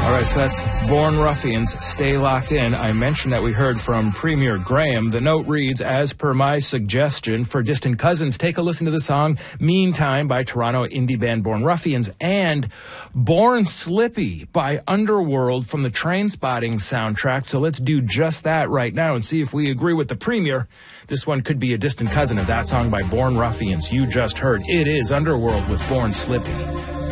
All right, so that's Born Ruffians, Stay Locked In. I mentioned that we heard from Premier Graham. The note reads, as per my suggestion for Distant Cousins, take a listen to the song Meantime by Toronto indie band Born Ruffians and Born Slippy by Underworld from the Trainspotting soundtrack. So let's do just that right now and see if we agree with the Premier. This one could be a distant cousin of that song by Born Ruffians you just heard. It is Underworld with Born Slippy.